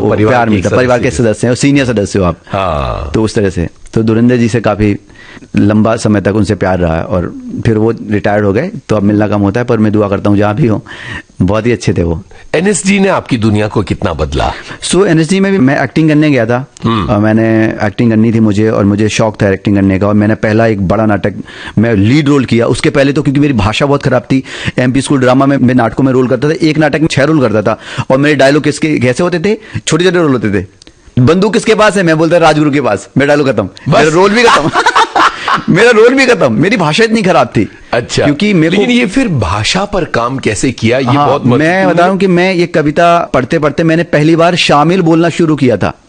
वो प्यार मिलता, परिवार के सदस्य हैं, सीनियर सदस्य हो आप। हाँ। तो उस तरह से तो धुरंधर जी से काफी लंबा समय तक उनसे प्यार रहा, और फिर वो रिटायर्ड हो गए तो अब मिलना कम होता है, पर मैं दुआ करता हूँ जहाँ भी हो। बहुत ही अच्छे थे वो। एनएसडी ने आपकी दुनिया को कितना बदला? एनएसडी में भी मैं एक्टिंग करने गया था। मैंने एक्टिंग करनी थी मुझे, और मुझे शौक था एक्टिंग करने का, और मैंने पहला एक बड़ा नाटक मैं लीड रोल किया। उसके पहले तो क्योंकि मेरी भाषा बहुत खराब थी, एमपी स्कूल ड्रामा में मैं नाटकों में रोल करता था, एक नाटक में 6 रोल करता था, और मेरे डायलॉग किसके कैसे होते थे, छोटे छोटे रोल होते थे। बंदूक किसके पास है, मैं बोलता राजगुरु के पास, मेरा डायलॉग खत्म, मेरा रोल भी खत्म। मेरा रोल भी खत्म, मेरी भाषा इतनी खराब थी। अच्छा, क्योंकि लेकिन ये फिर भाषा पर काम कैसे किया, ये बहुत मैं बता रहा हूं कि मैं ये कविता पढ़ते पढ़ते मैंने पहली बार शामिल बोलना शुरू किया था।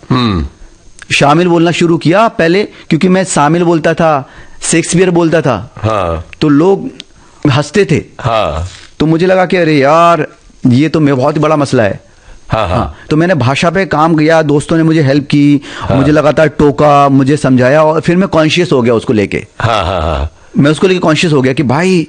शामिल बोलना शुरू किया पहले, क्योंकि मैं शामिल बोलता था, शेक्सपियर बोलता था। हाँ। तो लोग हंसते थे। हाँ। तो मुझे लगा कि अरे यार ये तो बहुत ही बड़ा मसला है। हाँ। तो मैंने भाषा पे काम किया, दोस्तों ने मुझे हेल्प की। मुझे लगातार टोका, मुझे समझाया, और फिर मैं कॉन्शियस हो गया उसको लेके। मैं उसको लेके कॉन्शियस हो गया कि भाई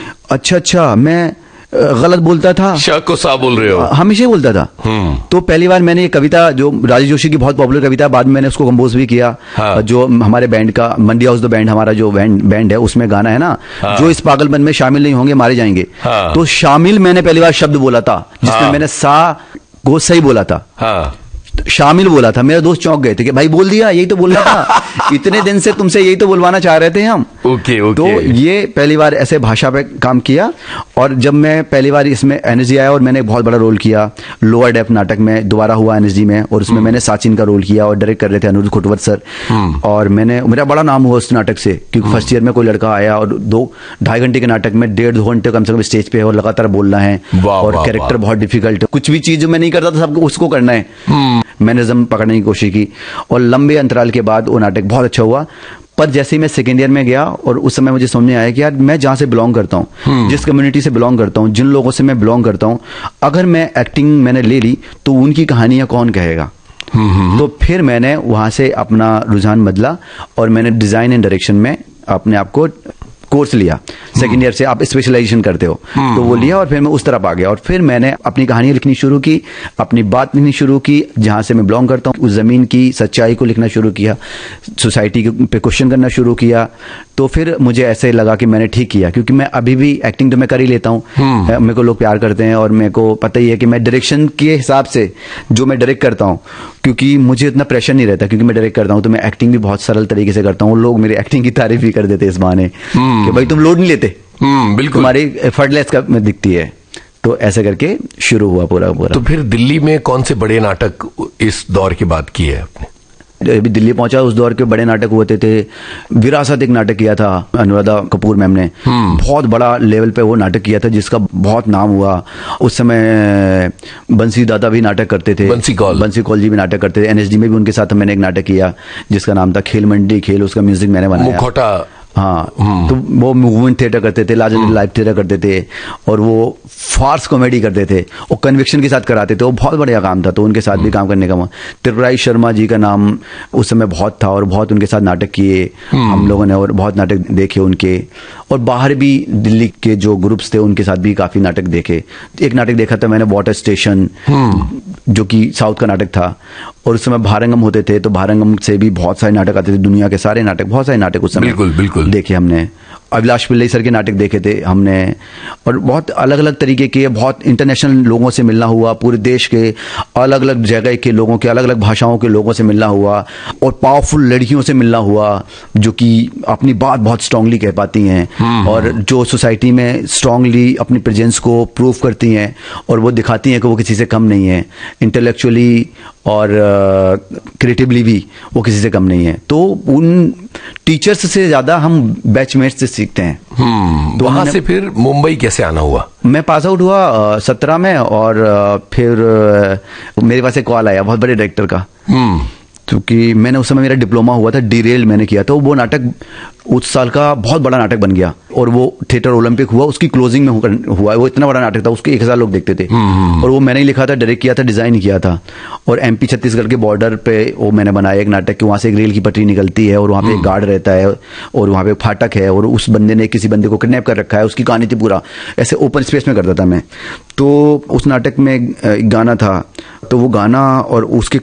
अच्छा मैं गलत बोलता था, को सा बोल रहे हो, हमेशा बोलता था। तो पहली बार मैंने ये कविता, जो राजेश जोशी की बहुत पॉपुलर कविता, बाद में मैंने उसको कंपोज भी किया। जो हमारे बैंड का मंडी हाउस द बैंड, हमारा जो बैंड है, उसमें गाना है ना, जो इस पागलपन में शामिल नहीं होंगे मारे जाएंगे। तो शामिल मैंने पहली बार शब्द बोला था, जिसमें मैंने सा को सही बोला था। शामिल बोला था। मेरे दोस्त चौंक गए थे कि भाई बोल दिया, यही तो बोलना था, इतने दिन से तुमसे यही तो बुलवाना चाह रहे थे हम। ओके। तो ये पहली बार ऐसे भाषा पे काम किया। और जब मैं पहली बार इसमें एनएसडी आया, और मैंने बहुत बड़ा रोल किया लोअर डेफ नाटक में, दोबारा हुआ एनएसडी में, और उसमें मैंने साचिन का रोल किया, और डायरेक्ट कर रहे थे अनुरुद्ध खुटवत सर। और मेरा बड़ा नाम हुआ उस नाटक से, क्योंकि फर्स्ट ईयर में कोई लड़का आया और 2-2.5 घंटे के नाटक में 1.5-2 घंटे कम से कम स्टेज पे और लगातार बोलना है, और कैरेक्टर बहुत डिफिकल्ट है। कुछ भी चीज जो मैं नहीं करता था सबको उसको करना है। मैंने जम पकड़ने की कोशिश की, और लंबे अंतराल के बाद वो नाटक बहुत अच्छा हुआ। पर जैसे ही मैं सेकेंड ईयर में गया, और उस समय मुझे समझ में आया कि यार मैं जहां से बिलोंग करता हूं, जिस कम्युनिटी से बिलोंग करता हूं, जिन लोगों से मैं बिलोंग करता हूं, अगर मैं एक्टिंग मैंने ले ली तो उनकी कहानियां कौन कहेगा। तो फिर मैंने वहां से अपना रुझान बदला, और मैंने डिजाइन एंड डायरेक्शन में अपने आप को कोर्स लिया। सेकेंड ईयर से आप स्पेशलाइजेशन करते हो, तो वो लिया, और फिर मैं उस तरफ आ गया। और फिर मैंने अपनी कहानियां लिखनी शुरू की, अपनी बात लिखनी शुरू की, जहां से मैं बिलोंग करता हूं उस जमीन की सच्चाई को लिखना शुरू किया, सोसाइटी पे क्वेश्चन करना शुरू किया। तो फिर मुझे ऐसे लगा कि मैंने ठीक किया, क्योंकि मैं अभी भी एक्टिंग तो मैं कर ही लेता हूँ, मेरे को लोग प्यार करते हैं, और मेरे को पता ही है कि मैं डायरेक्शन के हिसाब से जो मैं डायरेक्ट करता हूँ, क्योंकि मुझे इतना प्रेशर नहीं रहता, क्योंकि मैं डायरेक्ट करता हूँ, तो मैं एक्टिंग भी बहुत सरल तरीके से करता हूँ। लोग मेरी एक्टिंग की तारीफ भी कर देते इस बहाने कि भाई तुम लोड नहीं लेते, बिल्कुल तुम्हारी एफर्टलेस का दिखती है। तो ऐसे करके शुरू हुआ पूरा। तो फिर दिल्ली में कौन से बड़े नाटक इस दौर के बाद किए आपने? अभी दिल्ली पहुंचा, उस दौर के बड़े नाटक हुए थे। विरासत एक नाटक किया था अनुराधा कपूर मैम ने, बहुत बड़ा लेवल पे वो नाटक किया था, जिसका बहुत नाम हुआ। उस समय बंसी दादा भी नाटक करते थे, बंसी कौल जी भी नाटक करते थे। एनएसडी में भी उनके साथ मैंने एक नाटक किया जिसका नाम था खेल मंडी खेल, उसका म्यूजिक मैंने बनाया। मुखौटा। हाँ, तो वो मूवमेंट थिएटर करते थे, लार्जर लाइव थिएटर करते थे, और वो फार्स कॉमेडी करते थे, और कन्विक्शन के साथ कराते थे। वो बहुत बढ़िया काम था, तो उनके साथ भी काम करने का। त्रिपुरारी शर्मा जी का नाम उस समय बहुत था, और बहुत उनके साथ नाटक किए हम लोगों ने, और बहुत नाटक देखे उनके। और बाहर भी दिल्ली के जो ग्रुप्स थे उनके साथ भी काफी नाटक देखे। एक नाटक देखा था मैंने, वाटर स्टेशन, जो कि साउथ का नाटक था। और उस समय भारंगम होते थे, तो भारंगम से भी बहुत सारे नाटक आते थे, दुनिया के सारे नाटक, बहुत सारे नाटक उस समय बिल्कुल देखे हमने। अभिलाष पिल्लई सर के नाटक देखे थे हमने, और बहुत अलग अलग तरीके के, बहुत इंटरनेशनल लोगों से मिलना हुआ, पूरे देश के अलग अलग जगह के लोगों के, अलग अलग भाषाओं के लोगों से मिलना हुआ, और पावरफुल लड़कियों से मिलना हुआ, जो कि अपनी बात बहुत स्ट्रांगली कह पाती हैं, और जो सोसाइटी में स्ट्रांगली अपनी प्रेजेंस को प्रूव करती हैं, और वो दिखाती हैं कि वो किसी से कम नहीं है, इंटेलेक्चुअली और क्रिएटिवली भी वो किसी से कम नहीं है। तो उन टीचर्स से ज्यादा हम बैचमेट्स से सीखते हैं। तो वहां से फिर मुंबई कैसे आना हुआ? मैं पास आउट हुआ 17 में, और फिर मेरे पास एक कॉल आया बहुत बड़े डायरेक्टर का, क्योंकि मैंने उस समय मेरा डिप्लोमा हुआ था, डीरेल मैंने किया था। वो नाटक उस साल का बहुत बड़ा नाटक बन गया, और वो थिएटर ओलंपिक हुआ, उसकी क्लोजिंग में हुआ। वो इतना बड़ा नाटक था, उसके 1000 लोग देखते थे, और वो मैंने ही लिखा था, डायरेक्ट किया था, डिजाइन किया था। और एमपी छत्तीसगढ़ के बॉर्डर पे वो मैंने बनाया एक नाटक कि वहां से एक रेल की पटरी निकलती है, और वहां पे एक गार्ड रहता है, और वहां पे फाटक है, और उस बंदे ने किसी बंदे को किडनैप कर रखा है, उसकी कहानी थी पूरा। ऐसे ओपन स्पेस में करता था मैं। तो उस नाटक में एक गाना था, तो वो गाना और उसके